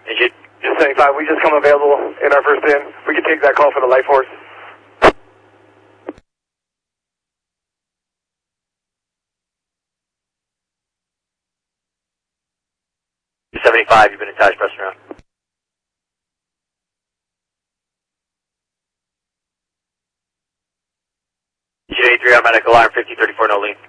Engine. 75, we just come available in our first in. We can take that call for the life force. 75, you've been attached, press around. Engine 83, automatic alarm, 5034, no lean.